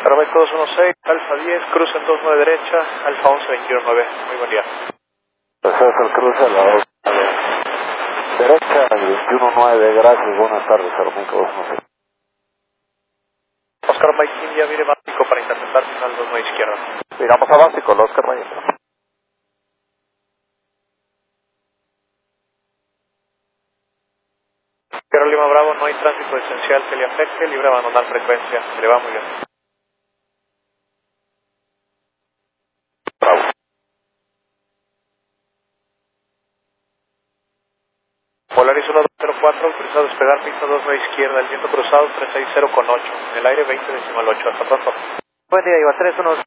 Roberto 216, Alfa 10, cruce en 29 derecha, Alfa 11, 219. Muy buen día. Ese es el cruce a la derecha, el 219, gracias, buenas tardes, Armando 216. Oscar Mike India, mire básico para interpretar final 29 izquierda. Digamos a básico, el Oscar Mike. Sierra Lima Bravo, no hay tránsito esencial que le afecte, libre de abandonar frecuencia. Le va muy bien. Bravo. Polaris 1204, cruzado despegar, pista 29 izquierda, el viento cruzado 360 con 8, en el aire 20 decimal 8, hasta pronto. Buen día, Iba 31.